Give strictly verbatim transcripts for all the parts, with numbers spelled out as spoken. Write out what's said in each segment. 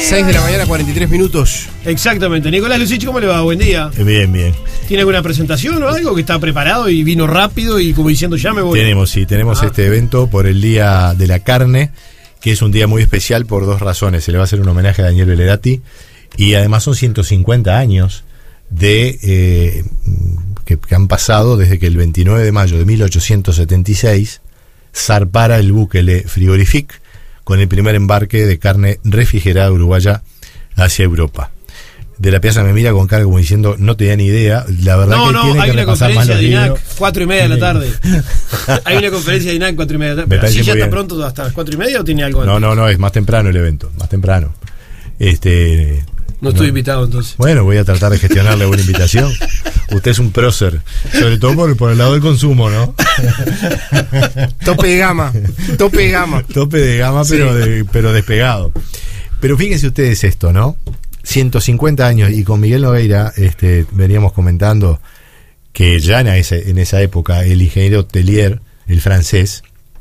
seis de la mañana, cuarenta y tres minutos. Exactamente. Nicolás Lucich, ¿cómo le va? Buen día. Bien, bien. ¿Tiene alguna presentación o algo que está preparado y vino rápido y como diciendo ya me voy? Tenemos, sí, tenemos ah. este evento por el Día de la Carne, que es un día muy especial por dos razones. Se le va a hacer un homenaje a Daniel Velerati y además son ciento cincuenta años de eh, que, que han pasado desde que el veintinueve de mayo de mil ochocientos setenta y seis zarpara el buque Le Frigorifique con el primer embarque de carne refrigerada uruguaya hacia Europa. De la Piazza me mira con cara como diciendo, no tenía ni idea. La verdad no, que no, tiene hay que una repasar conferencia más de I N A C, libros. cuatro y media de la tarde. Hay una conferencia de I N A C, cuatro y media de la tarde. ¿Pero así ya está pronto hasta las cuatro y media o tiene algo antes? No, no, no, es más temprano el evento, más temprano. Este... No estoy no. invitado entonces. Bueno, voy a tratar de gestionarle una invitación. Usted es un prócer, sobre todo por, por el lado del consumo, ¿no? Tope de gama, tope de gama. Tope de gama, sí. pero, de, pero despegado. Pero fíjense ustedes esto, ¿no? ciento cincuenta años, y con Miguel Nogueira este, veníamos comentando que ya en esa, en esa época el ingeniero Tellier, el francés,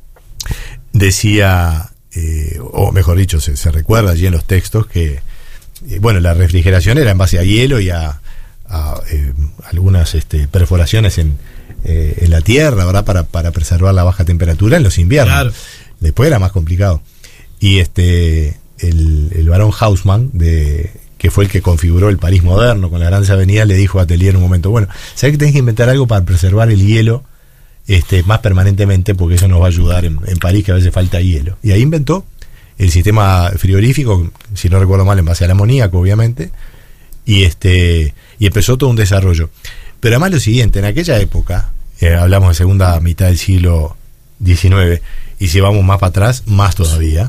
decía, eh, o mejor dicho, se, se recuerda allí en los textos que bueno, la refrigeración era en base a hielo y a, a eh, algunas este, perforaciones en, eh, en la tierra, ¿verdad? Para, para preservar la baja temperatura en los inviernos. Claro. Después era más complicado. Y este el, el barón Haussmann, de, que fue el que configuró el París moderno con las grandes avenidas, le dijo a Tellier en un momento, bueno, ¿sabés que tenés que inventar algo para preservar el hielo este, más permanentemente? Porque eso nos va a ayudar en, en París, que a veces falta hielo. Y ahí inventó el sistema frigorífico, si no recuerdo mal, en base al amoníaco, obviamente, y este y empezó todo un desarrollo. Pero además lo siguiente, en aquella época, eh, hablamos de segunda mitad del siglo diecinueve, y si vamos más para atrás, más todavía,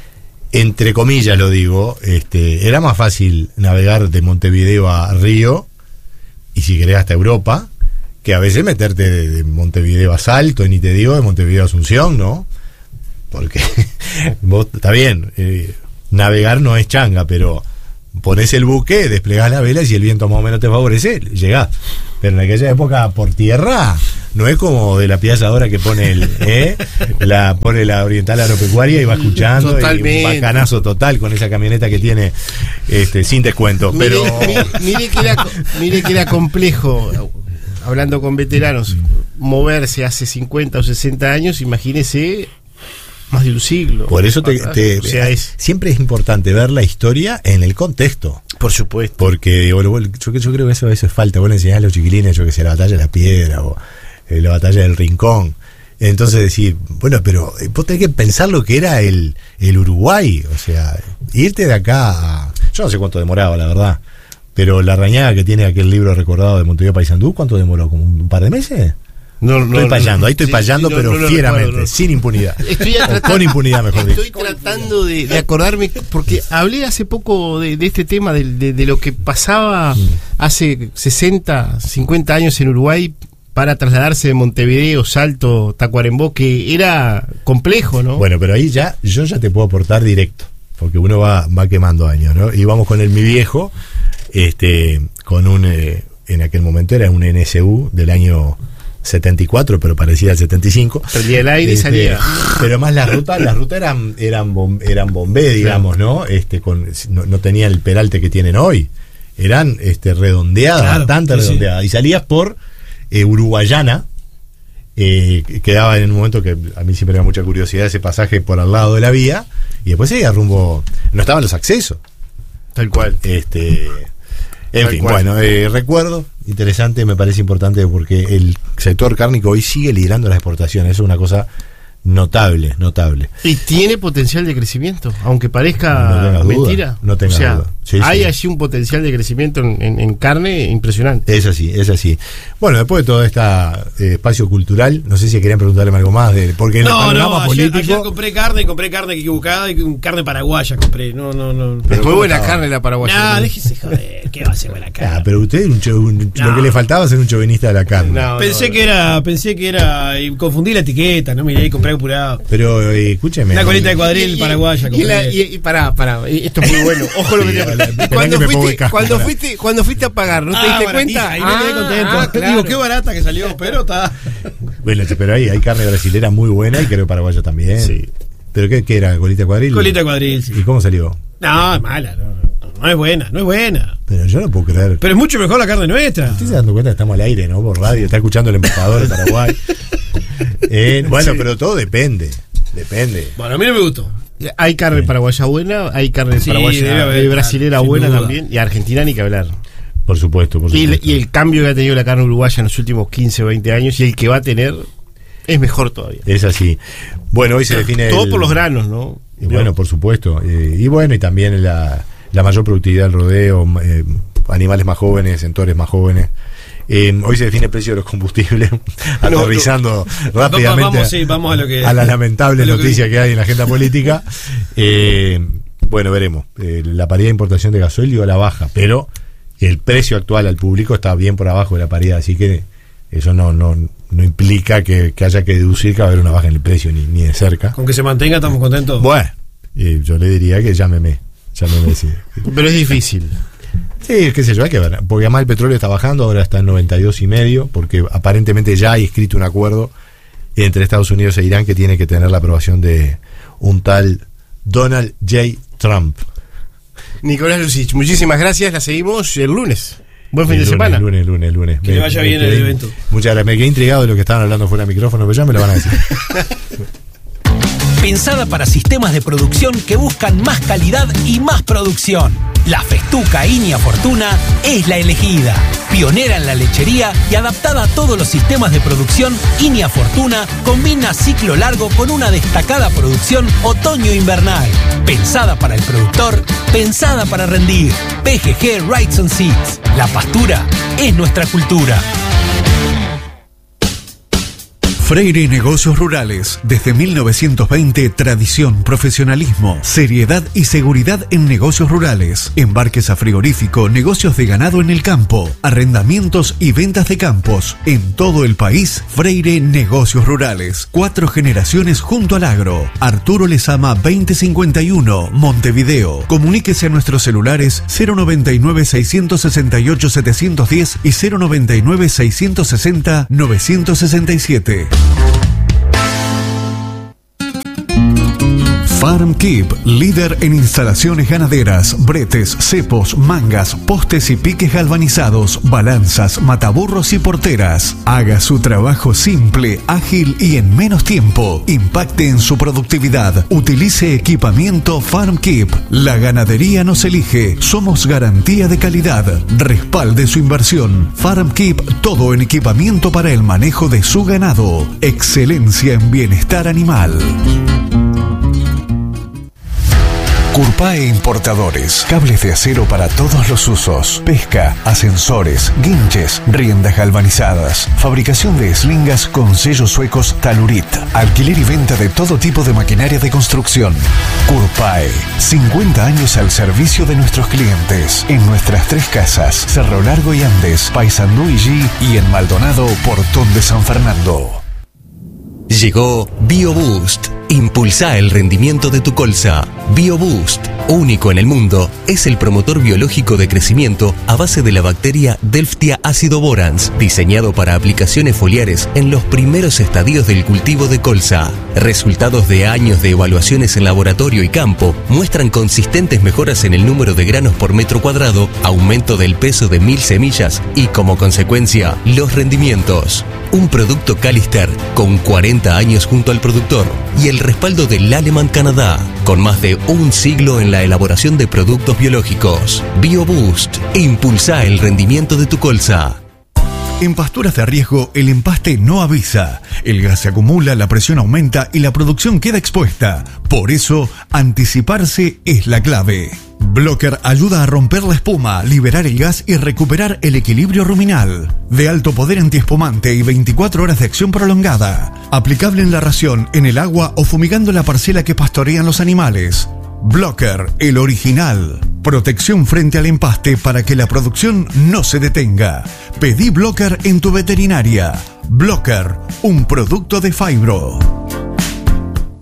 entre comillas lo digo, este era más fácil navegar de Montevideo a Río, y si querés hasta Europa, que a veces meterte de, de Montevideo a Salto, y ni te digo de Montevideo a Asunción, ¿no? Porque vos, está bien, eh, navegar no es changa, pero ponés el buque, desplegás la vela y si el viento más o menos te favorece, llegás. Pero en aquella época por tierra no es como de la Piazza ahora que pone el eh, la pone la Oriental Agropecuaria y va escuchando. Totalmente. Y un bacanazo total con esa camioneta que tiene este sin descuento. Pero mire, mire, que era, mire que era complejo, hablando con veteranos, moverse hace cincuenta o sesenta años, imagínese más de un siglo. Por eso te, te, o sea, es, siempre es importante ver la historia en el contexto. Por supuesto. Porque bueno, yo, yo creo que eso a veces falta. Vos le enseñás a los chiquilines, yo que sé, la batalla de la piedra o eh, la batalla del Rincón. Entonces decir, bueno, pero vos tenés que pensar lo que era el, el Uruguay. O sea, irte de acá a... Yo no sé cuánto demoraba, la verdad. Pero la rañada que tiene aquel libro recordado de Montevideo Paysandú, ¿cuánto demoró? ¿Como un par de meses? No, no, estoy payando, ahí estoy sí, payando, sí, no, pero no, no, fieramente, recuerdo, no. sin impunidad. Estoy tratando, con impunidad, mejor dicho. Estoy tratando de, de acordarme, porque hablé hace poco de, de este tema, de, de, de lo que pasaba mm. hace sesenta, cincuenta años en Uruguay para trasladarse de Montevideo, Salto, Tacuarembó, que era complejo, ¿no? Bueno, pero ahí ya, yo ya te puedo aportar directo, porque uno va, va quemando años, ¿no? Y vamos con el Mi Viejo, este, con un, eh, en aquel momento era un N S U del año setenta y cuatro, pero parecía el setenta y cinco. Prendía el aire este, y salía. Pero más las rutas, las rutas eran eran bom, eran bombé, digamos, ¿no? Este con no, no tenían el peralte que tienen hoy. Eran este redondeadas, claro, bastante sí, redondeadas. Sí. Y salías por eh, Uruguayana, eh, quedaba en un momento que a mí siempre me da mucha curiosidad ese pasaje por al lado de la vía, y después seguía rumbo, no estaban los accesos. Tal cual. Este En fin, bueno, eh, recuerdo, interesante, me parece importante porque el sector cárnico hoy sigue liderando las exportaciones, eso es una cosa notable, notable. Y tiene potencial de crecimiento, aunque parezca no mentira. Duda, no tengas o sea, duda. Sí, hay sí. allí un potencial de crecimiento en, en, en carne impresionante. Es así, es así. Bueno, después de todo este eh, espacio cultural, no sé si querían preguntarle algo más de, porque en no, el no, ayer, político. ayer compré carne, compré carne equivocada y carne paraguaya compré. No, no, no. Pero es muy buena estaba? carne la paraguaya. No, déjese joder, ¿qué va a ser buena carne? Ah, pero usted un, un, no. lo que le faltaba ser un chauvinista de la carne. No, pensé no, que era, pensé que era, y confundí la etiqueta, no miré y compré apurado. Pero eh, escúcheme. Una colita de cuadril y, paraguaya. Y, la, y, y pará, pará, esto es muy bueno. Ojo lo que te cuando fuiste, cuando fuiste, cuando fuiste a pagar, ¿no te ah, diste cuenta? Ahí ah, me quedé contento. Ah, claro. Digo, qué barata que salió, pero está. Bueno, pero ahí hay carne brasilera muy buena y creo paraguaya también. Sí. ¿Pero qué, qué era? ¿Colita cuadril? Colita cuadril, sí. ¿Y cómo salió? No, es mala, no, no, no es buena, no es buena. Pero yo no puedo creer. Pero es mucho mejor la carne nuestra. Estoy dando cuenta que estamos al aire, ¿no? Por radio, está escuchando el embajador de Paraguay. eh, bueno, sí. Pero todo depende. Depende. Bueno, a mí no me gustó. Hay carne sí. paraguaya buena, hay carne sí, paraguaya haber, brasilera claro, buena también, y argentina ni que hablar. Por supuesto, por supuesto. Y, y el cambio que ha tenido la carne uruguaya en los últimos quince o veinte años, y el que va a tener, es mejor todavía. Es así. Bueno, hoy se define... Todo el, por los granos, ¿no? Y bueno, por supuesto. Eh, y bueno, y también la, la mayor productividad del rodeo, eh, animales más jóvenes, sectores más jóvenes. Eh, hoy se define el precio de los combustibles, no, aterrizando no, rápidamente vamos, sí, vamos a, lo que, a la lamentable noticia que... que hay en la agenda política. Eh, bueno, veremos. Eh, la paridad de importación de gasoil dio a la baja, pero el precio actual al público está bien por abajo de la paridad, así que eso no no, no implica que, que haya que deducir que va a haber una baja en el precio, ni, ni de cerca. Con que se mantenga estamos contentos. Bueno, eh, yo le diría que llámeme, llámeme sí. Pero es difícil. Sí, qué sé yo, hay que ver, porque además el petróleo está bajando, ahora está en noventa y dos y medio, porque aparentemente ya hay escrito un acuerdo entre Estados Unidos e Irán que tiene que tener la aprobación de un tal Donald J. Trump. Nicolás Lucich, muchísimas gracias, la seguimos el lunes. Buen fin el de lunes, semana. El lunes, el lunes, el lunes. Que me, le vaya bien el evento. Muchas gracias, me quedé intrigado de lo que estaban hablando fuera del micrófono, pero ya me lo van a decir. Pensada para sistemas de producción que buscan más calidad y más producción. La Festuca Inia Fortuna es la elegida. Pionera en la lechería y adaptada a todos los sistemas de producción, Inia Fortuna combina ciclo largo con una destacada producción otoño-invernal. Pensada para el productor, pensada para rendir. P G G Rights and Seeds. La pastura es nuestra cultura. Freire Negocios Rurales. Desde mil novecientos veinte, tradición, profesionalismo, seriedad y seguridad en negocios rurales. Embarques a frigorífico, negocios de ganado en el campo, arrendamientos y ventas de campos. En todo el país, Freire Negocios Rurales. Cuatro generaciones junto al agro. Arturo Lezama veinte cincuenta y uno, Montevideo. Comuníquese a nuestros celulares cero noventa y nueve, seiscientos sesenta y ocho, setecientos diez y cero noventa y nueve, seiscientos sesenta, novecientos sesenta y siete. Farm Keep, líder en instalaciones ganaderas, bretes, cepos, mangas, postes y piques galvanizados, balanzas, mataburros y porteras. Haga su trabajo simple, ágil y en menos tiempo. Impacte en su productividad. Utilice equipamiento Farm Keep. La ganadería nos elige. Somos garantía de calidad. Respalde su inversión. Farm Keep, todo en equipamiento para el manejo de su ganado. Excelencia en bienestar animal. Curpae Importadores. Cables de acero para todos los usos. Pesca, ascensores, guinches, riendas galvanizadas. Fabricación de eslingas con sellos suecos Talurit. Alquiler y venta de todo tipo de maquinaria de construcción. Curpae. cincuenta años al servicio de nuestros clientes. En nuestras tres casas, Cerro Largo y Andes, Paysandú y G, y en Maldonado, Portón de San Fernando. Llegó BioBoost. Impulsa el rendimiento de tu colza. BioBoost, único en el mundo, es el promotor biológico de crecimiento a base de la bacteria Delftia acidoborans, diseñado para aplicaciones foliares en los primeros estadios del cultivo de colza. Resultados de años de evaluaciones en laboratorio y campo muestran consistentes mejoras en el número de granos por metro cuadrado, aumento del peso de mil semillas y, como consecuencia, los rendimientos. Un producto Calister con cuarenta años junto al productor y el respaldo del Aleman Canadá, con más de un siglo en la elaboración de productos biológicos. BioBoost, impulsa el rendimiento de tu colza. En pasturas de riesgo, el empaste no avisa. El gas se acumula, la presión aumenta y la producción queda expuesta. Por eso, anticiparse es la clave. Blocker ayuda a romper la espuma, liberar el gas y recuperar el equilibrio ruminal. De alto poder antiespumante y veinticuatro horas de acción prolongada. Aplicable en la ración, en el agua o fumigando la parcela que pastorean los animales. Blocker, el original. Protección frente al empaste para que la producción no se detenga. Pedí Blocker en tu veterinaria. Blocker, un producto de Fibro.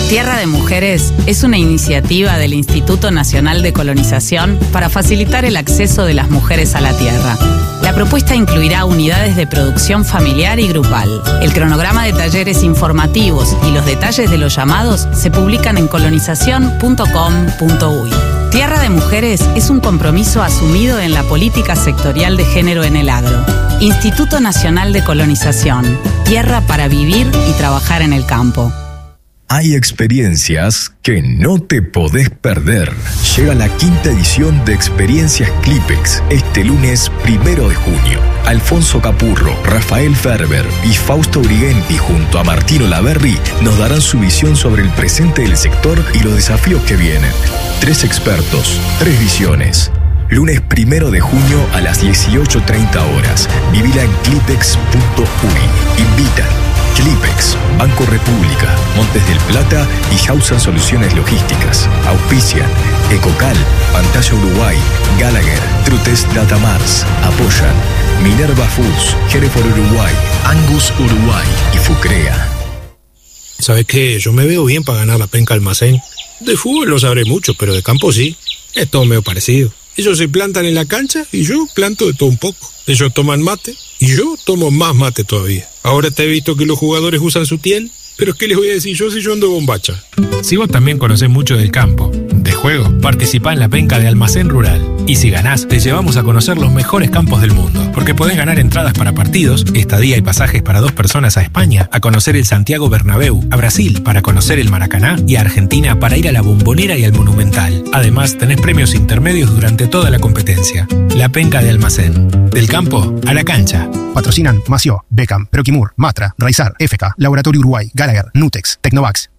Tierra de Mujeres es una iniciativa del Instituto Nacional de Colonización para facilitar el acceso de las mujeres a la tierra. La propuesta incluirá unidades de producción familiar y grupal. El cronograma de talleres informativos y los detalles de los llamados se publican en colonización punto com punto uy. Tierra de Mujeres es un compromiso asumido en la política sectorial de género en el agro. Instituto Nacional de Colonización. Tierra para vivir y trabajar en el campo. Hay experiencias que no te podés perder. Llega la quinta edición de Experiencias Clipex este lunes primero de junio. Alfonso Capurro, Rafael Ferber y Fausto Urigenti junto a Martino Laverri nos darán su visión sobre el presente del sector y los desafíos que vienen. Tres expertos, tres visiones. Lunes primero de junio a las dieciocho treinta horas. Vivila en clipex punto uy. Invitan Clipex, Banco República, Montes del Plata y Hausan Soluciones Logísticas. Auspician Ecocal, Pantalla Uruguay, Gallagher, Trutes Datamars. Apoyan Minerva Foods, Hereford Uruguay, Angus Uruguay y Fucrea. ¿Sabes qué? Yo me veo bien para ganar la penca almacén. De fútbol no sabré mucho, pero de campo sí. Es todo medio parecido. Ellos se plantan en la cancha y yo planto de todo un poco. Ellos toman mate y yo tomo más mate todavía. Ahora te he visto que los jugadores usan su tiel, pero ¿qué les voy a decir yo si yo ando bombacha? Si vos también conocés mucho del campo, de juego, participá en la penca de Almacén Rural. Y si ganás, te llevamos a conocer los mejores campos del mundo. Porque podés ganar entradas para partidos, estadía y pasajes para dos personas a España, a conocer el Santiago Bernabéu, a Brasil para conocer el Maracaná y a Argentina para ir a la Bombonera y al Monumental. Además, tenés premios intermedios durante toda la competencia. La penca de Almacén. Del campo a la cancha. Patrocinan Mació, Beckham, Proquimur, Matra, Raizar, F K, Laboratorio Uruguay, Gallagher, Nutex, Tecnovax.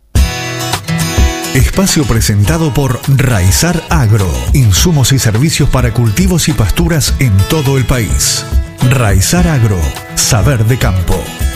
Espacio presentado por Raizar Agro. Insumos y servicios para cultivos y pasturas en todo el país. Raizar Agro. Saber de campo.